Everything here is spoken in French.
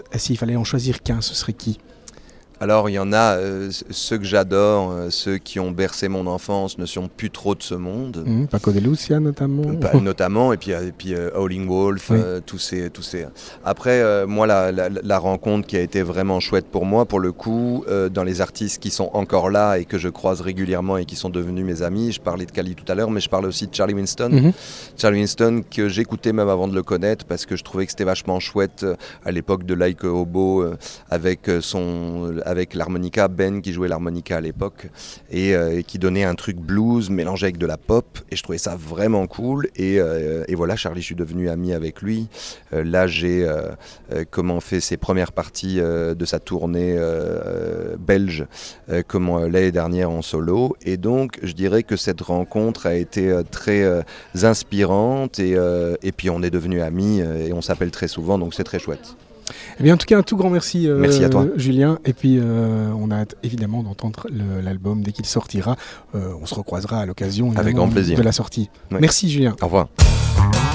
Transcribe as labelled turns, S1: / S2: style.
S1: s'il fallait en choisir qu'un, ce serait qui ?
S2: Alors il y en a, ceux que j'adore, ceux qui ont bercé mon enfance ne sont plus trop de ce monde.
S1: Paco de Lucia notamment.
S2: Notamment, et puis Howling Wolf,
S1: Oui.
S2: tous ces. Après, moi, la rencontre qui a été vraiment chouette pour moi, pour le coup, dans les artistes qui sont encore là et que je croise régulièrement et qui sont devenus mes amis, je parlais de Kali tout à l'heure, mais je parlais aussi de Charlie Winston. Charlie Winston, que j'écoutais même avant de le connaître, parce que je trouvais que c'était vachement chouette à l'époque de Like a Hobo, avec l'harmonica, Ben qui jouait l'harmonica à l'époque, et qui donnait un truc blues mélangé avec de la pop, et je trouvais ça vraiment cool, et voilà, Charlie, je suis devenu ami avec lui. Là, j'ai fait ses premières parties de sa tournée belge l'année dernière en solo, et donc je dirais que cette rencontre a été très inspirante, et puis on est devenus amis, et on s'appelle très souvent, donc c'est très chouette.
S1: Eh bien, en tout cas, un tout grand merci,
S2: merci à toi.
S1: Julien. Et puis, on a hâte évidemment d'entendre l'album dès qu'il sortira. On se recroisera à l'occasion
S2: avec grand plaisir
S1: de la sortie.
S2: Ouais.
S1: Merci, Julien.
S2: Au revoir.